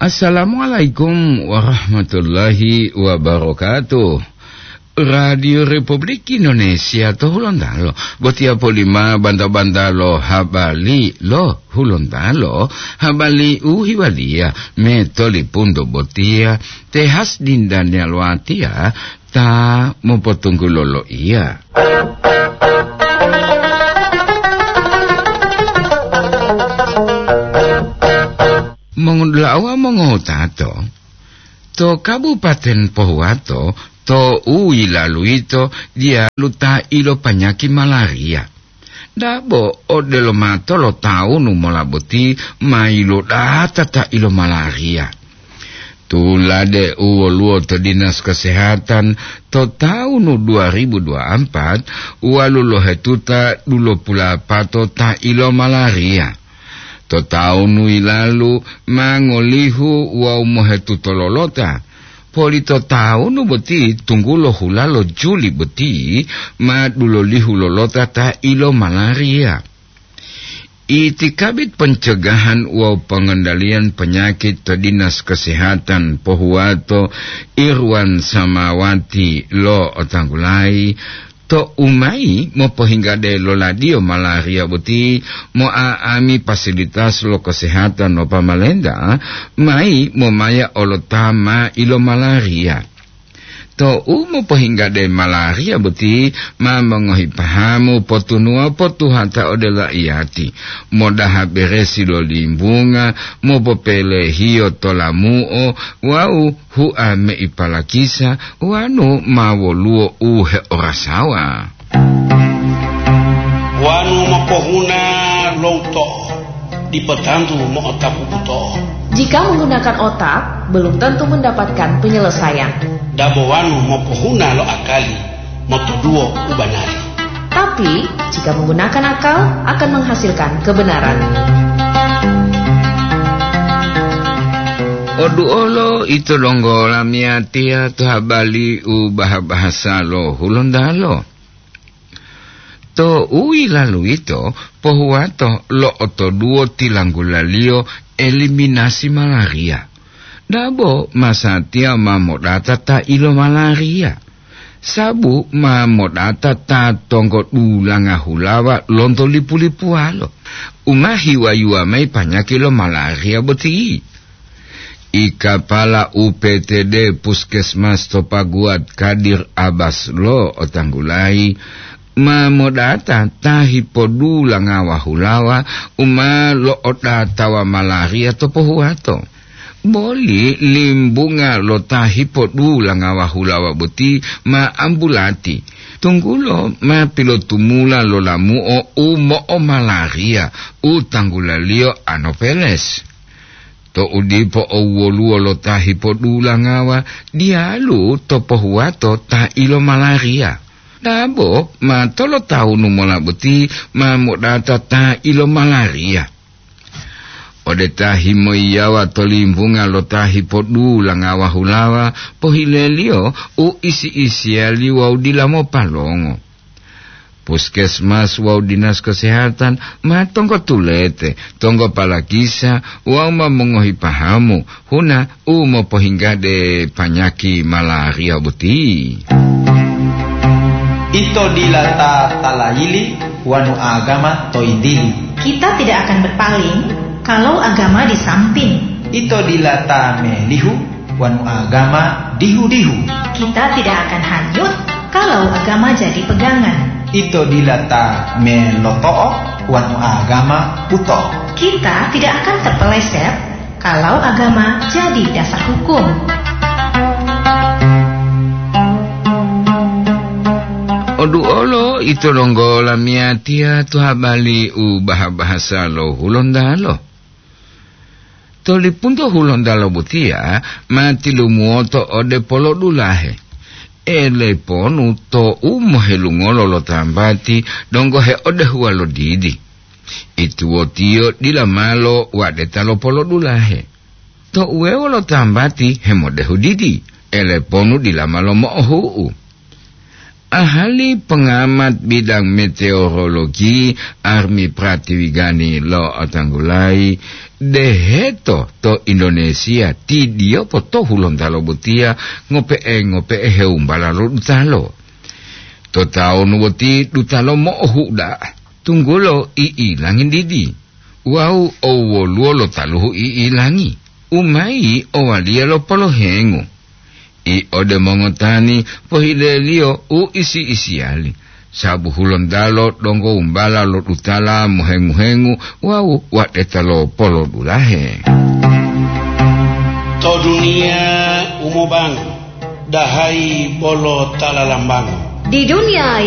Assalamualaikum warahmatullahi wabarakatuh. Radio Republik Indonesia to Hulondalo. Botia polima banda-banda lo habali lo Hulondalo. Habali uhiwalia metoli pundo botia tehas dindanya luatia ta mempotunggu lolo iya. Mengundlawa mengotato to Kabupaten Pohuwato to lalu itu dia luta ilo penyakit malaria. Dabo odelo mato lo tahu numolabuti mailo data ta ilo malaria. Tulade luo to dinas kesehatan to tahun 2024 walulo hetuta dulo pula pato ta ilo malaria. To tahun lalu mangolihu wa umuhetu tololota. Polito tahun beti tunggulo hulalo Juli beti madulo lihu lolota ta ilo malaria. Itikabit pencegahan wa pengendalian penyakit to dinas kesehatan Pohuwato Irwan Samawati lo otanggulai to umai mo pohingga de loladio malaria buti mo aami fasilitas lo kesehatan no pamalenda mai mo maya olotama ilo malaria to mo pohingga de malaria buti ma mengohi pahamu potunua potuhata odela iati mo daha beresi lo limbunga mo popele hio tolamuo wau hu ame ipalakisa wanu mawoluo uhe orasawa wanu mapohuna louto dipetantu mo otak buto. Jika menggunakan otak belum tentu mendapatkan penyelesaian. Dabo wanu mapohuna lo akali motuduo ubanari. Tapi jika menggunakan akal akan menghasilkan kebenaran. Odu olo itu longgo lamiatia tu habali bahasa lo Hulondalo. To lalu itu Pohuwato lo oto duo tilanggulalio eliminasi malaria. Dabo masatia mamodata ta ilo malaria. Sabu mamodata ta tonggo dulanga hulawa lonto lipu-lipu alo. Umahi wayuamai panyakilo malaria beti. Ikapala UPTD Puskesmas Topaguat Kadir Abbas lo otanggulai mamodata tahipodu langawa hulawa lo otatawa malaria to Pohuwato. Boli limbunga lo tahipodu langawa hulawa buti ma ambulati. Tunggulo ma pilotumula lo lamu o malaria utanggulalio anopeles. To udipo woluo lo tahipodu langawa dialu to Pohuwato ta ilo malaria. Dabo ma tolo tahu numola buti ma modata ta ilo malaria. Ode tahi moiyawa tolimbunga lo tahi podu langawa hulawa pohilelio isi aliwau dilamo palongo. Puskesmas wau dinas kesehatan ma tonggo tulete tonggo palakisa wau ma mengohi pahamu huna mo pohingga de panyaki malaria buti. Ito dilata talayili wanu agama toidili. Kita tidak akan berpaling kalau agama di samping. Ito dilata melihu wanu agama dihu-dihu. Kita tidak akan hanyut kalau agama jadi pegangan. Ito dilata meloto'o wanu agama puto. Kita tidak akan terpeleset kalau agama jadi dasar hukum. Odu olo itu longgo lamiatia tu habali bahasa lo Hulondalo. Toli punto Hulondalo butia mati lumuoto ode polo dulahe. Ele ponu to helungolo lo tambati dongo he ode hualo didi. Itu otio dilamalo wadeta lo polo dulahe. To uewo lo tambati hemode hudidi. Ele ponu dilamalo mo'ohu. Ahli pengamat bidang meteorologi Armi Pratiwigani lo Otanggulai Deheto to Indonesia ti dia poto hulon talo butia ngope heumbala lo dutalo. To taon woti dutalo mo huda tunggulo iilangin didi. Wau owo luolo talo iilangi. Umai owalia lo polo hengu. I ode mongotani pohilelio isi ali. Sabu hulon dalo dongo umbala lo dutala muhengu wau wadeta lo polo dulahe. To dunia umobang dahai bolo talalambang. Di dunia